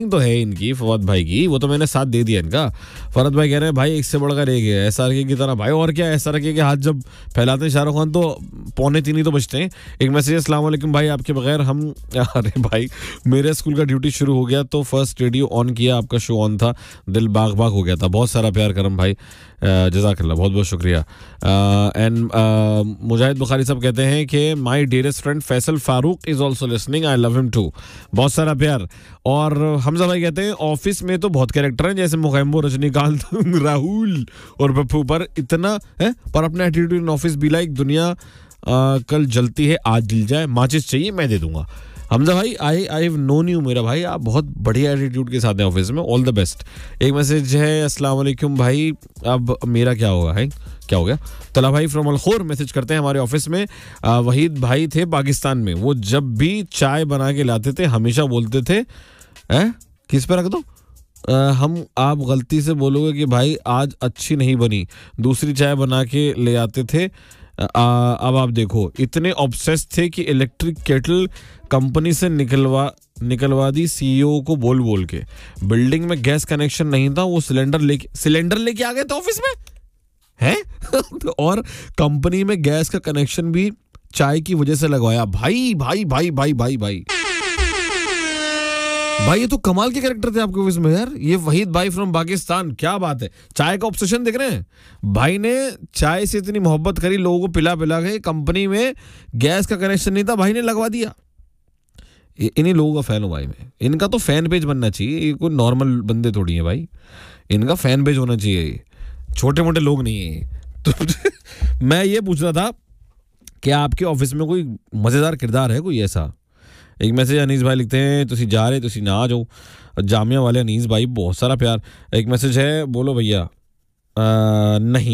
तो है इनकी फवाद भाई की, वो तो मैंने साथ दे दिया इनका। फरहत भाई कह रहे हैं भाई एक से बढ़कर एक है SRK की तरह भाई, और क्या SRK के हाथ जब फैलाते हैं शाहरुख खान तो 2:45 ही तो बजते हैं। एक मैसेज, अस्सलाम वालेकुम भाई आपके बगैर हम अरे भाई मेरे स्कूल का ड्यूटी शुरू हो गया तो फर्स्ट रेडियो ऑन किया, आपका शो ऑन था, दिल बाग बाग हो गया था। बहुत सारा प्यार करम भाई, जज़ाकल्लाह, बहुत बहुत शुक्रिया। एंड मुजाहिद बुखारी साहब कहते हैं कि my dearest friend Faisal Farooq is also listening, I love him to, बहुत सारा प्यार। और हमजा भाई कहते हैं ऑफिस में तो बहुत कैरेक्टर हैं जैसे मुखैम्बो, रजनीकांत, राहुल और पप्पू, पर इतना है पर अपना एटीट्यूड इन ऑफिस भी लाइक दुनिया कल जलती है आज जल जाए, माचिस चाहिए मैं दे दूंगा। हमजा भाई आई हैव नोन यू मेरा भाई, आप बहुत बढ़िया एटीट्यूड के साथ हैं ऑफिस में, ऑल द बेस्ट। एक मैसेज है, अस्सलाम वालेकुम भाई अब मेरा क्या होगा है, क्या हो गया? तला भाई फ्रॉम अलखोर मैसेज करते हैं हमारे ऑफिस में, वहीद भाई थे पाकिस्तान में, वो जब भी चाय बना के लाते थे हमेशा बोलते थे किस पे रख दो, हम आप गलती से बोलोगे कि भाई आज अच्छी नहीं बनी, दूसरी चाय बना के ले आते थे। अब आप देखो इतने ऑब्सेस थे कि इलेक्ट्रिक केटल कंपनी से निकलवा दी सीईओ को बोल बोल के। बिल्डिंग में गैस कनेक्शन नहीं था, वो सिलेंडर लेके आ गए थे ऑफिस में है और कंपनी में गैस का कनेक्शन भी चाय की वजह से लगवाया। भाई भाई भाई भाई भाई भाई भाई ये तो कमाल के कैरेक्टर थे आपके ऑफिस में यार। ये वहीद भाई फ्रॉम पाकिस्तान, क्या बात है, चाय का ऑब्सेशन देख रहे हैं भाई ने, चाय से इतनी मोहब्बत करी लोगों को पिला पिला के, कंपनी में गैस का कनेक्शन नहीं था भाई ने लगवा दिया। इन्हीं लोगों का फैन हूं भाई मैं, इनका तो फैन पेज बनना चाहिए, ये कोई नॉर्मल बंदे थोड़ी है भाई, इनका फैन पेज होना चाहिए, छोटे मोटे लोग नहीं है। तो मैं ये पूछ रहा था कि आपके ऑफिस में कोई मजेदार किरदार है कोई ऐसा? एक मैसेज अनीस भाई लिखते हैं तुसी जा रहे तुसी ना आ जाओ, जामिया वाले अनीस भाई बहुत सारा प्यार। एक मैसेज है, बोलो भैया नहीं,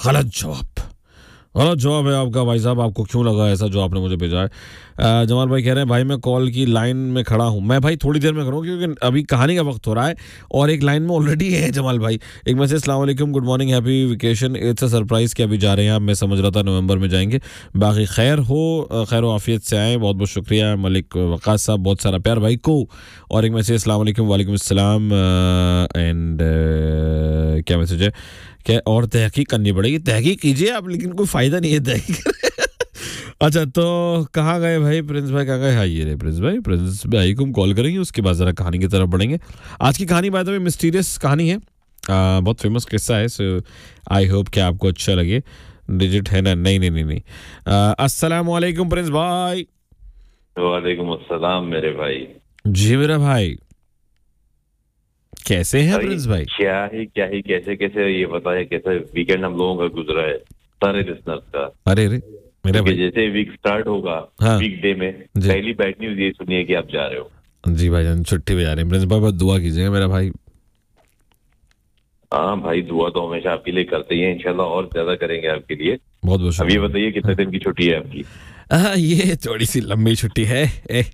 गलत जवाब है आपका भाई साहब, आपको क्यों लगा ऐसा जो आपने मुझे भेजा है? जमाल भाई कह रहे हैं भाई मैं कॉल की लाइन में खड़ा हूं, मैं भाई थोड़ी देर में करूँ क्योंकि अभी कहानी का वक्त हो रहा है और एक लाइन में ऑलरेडी है जमाल भाई। एक मैसेज, अस्सलाम वालेकुम, good morning, happy vacation, it's a surprise कि अभी जा रहे हैं आप, मैं समझ रहा था नवंबर में जाएंगे, बाकी खैर हो आफियत से आए, बहुत बहुत शुक्रिया मलिक वकास साहब, बहुत सारा प्यार भाई को। और एक मैसेज, अस्सलाम वालेकुम, वालेकुम अस्सलाम, एंड क्या मैसेज है क्या, और तहकीक करनी पड़ेगी, तहकीक कीजिए आप लेकिन कोई फायदा नहीं है तहकीक। अच्छा तो कहाँ गए भाई प्रिंस भाई, कहाँ गए? हाँ ये रहे प्रिंस भाई को हम कॉल करेंगे, उसके बाद जरा कहानी की तरफ बढ़ेंगे। आज की कहानी बाय द वे मिस्टीरियस कहानी है, बहुत फेमस किस्सा है, सो आई होप कि आपको अच्छा लगे। डिजिट है ना? नहीं। अस्सलाम वालेकुम प्रिंस भाई। वालेकुम अस्सलाम मेरे भाई। जी मेरा भाई, कैसे हैं प्रिंस भाई? क्या ही कैसे ये बताए कैसे वीकेंड हम लोगों का गुजरा है सारे लिसनर्स का। अरे मेरा भाई जैसे वीक स्टार्ट होगा, हाँ, वीक डे में पहली बैड न्यूज ये सुनिए कि आप जा रहे हो। जी भाईजान छुट्टी पे जा रहे हैं, प्रिंस भाई बहुत दुआ कीजिएगा मेरा भाई। हाँ भाई दुआ तो हमेशा आपके लिए करते ही हैं, इंशाल्लाह और ज्यादा करेंगे आपके लिए। बहुत बहुत अब ये बताइए कितने दिन की छुट्टी है आपकी? ये थोड़ी सी लंबी छुट्टी है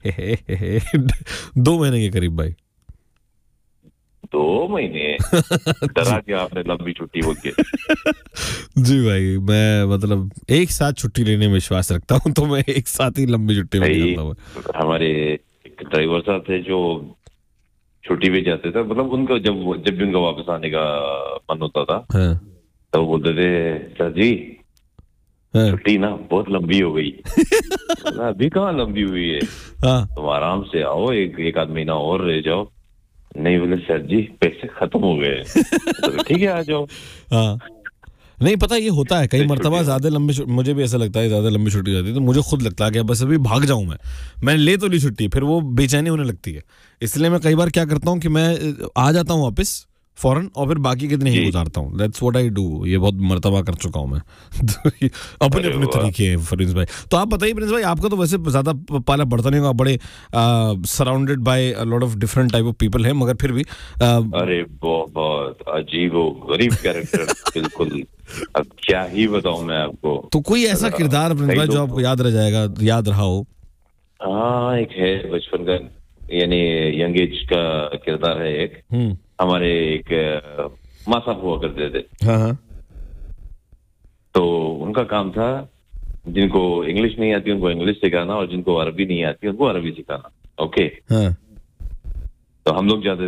2 महीने के करीब भाई। 2 महीने? डरा क्या आपने लंबी छुट्टी बोल के? जी भाई मैं मतलब एक साथ छुट्टी लेने में विश्वास रखता हूँ, तो मैं एक साथ ही लंबी छुट्टी में निकलता हूँ। हमारे एक ड्राइवर साहब थे जो छुट्टी पे जाते थे, मतलब उनको जब भी उनका वापस आने का मन होता था हाँ, तो वो बोलते थे सर जी छुट्टी ना बहुत लंबी हो गई। अभी कहाँ लंबी हुई है, तुम आराम से आओ, एक आध महीना और रह जाओ। नहीं बोले सर जी पैसे खत्म हो गए। तो ठीक है आ जाओ। हाँ नहीं पता ये होता है कई मरतबा, ज्यादा लंबी, मुझे भी ऐसा लगता है ज्यादा लंबी छुट्टी जाती है तो मुझे खुद लगता है कि बस अभी भाग जाऊं मैं ले तो ली छुट्टी, फिर वो बेचैनी होने लगती है, इसलिए मैं कई बार क्या करता हूं कि मैं आ जाता हूं वापस फौरन और फिर बाकी के दिन ही गुजारता हूँ। दैट्स व्हाट आई डू, ये बहुत मर्तबा कर चुका हूँ मैं। अपने अपने तरीके हैं प्रिंस भाई। तो आप बताइए प्रिंस भाई, आपका तो वैसे ज्यादा पाला पड़ता नहीं होगा, बड़े surrounded by lot of different type of people हैं, मगर फिर भी अरे बहुत अजीब गरीब कैरेक्टर। बिल्कुल, अब क्या ही बताऊं मैं आपको। तो कोई ऐसा किरदार प्रिंस भाई जो आपको याद रह जाएगा, याद रहा हो? हाँ एक है बचपन का, यानी यंग एज का किरदार है एक। हमारे एक माँ साहब हुआ करते थे। हाँ। तो उनका काम था जिनको इंग्लिश नहीं आती उनको इंग्लिश सिखाना और जिनको अरबी नहीं आती उनको अरबी सिखाना। ओके। हाँ। तो हम लोग जाते